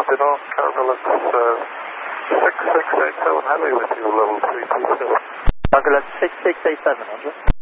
Dinner, Carolus 6687 Heavy with you, level 327. Carolus 6687, Roger.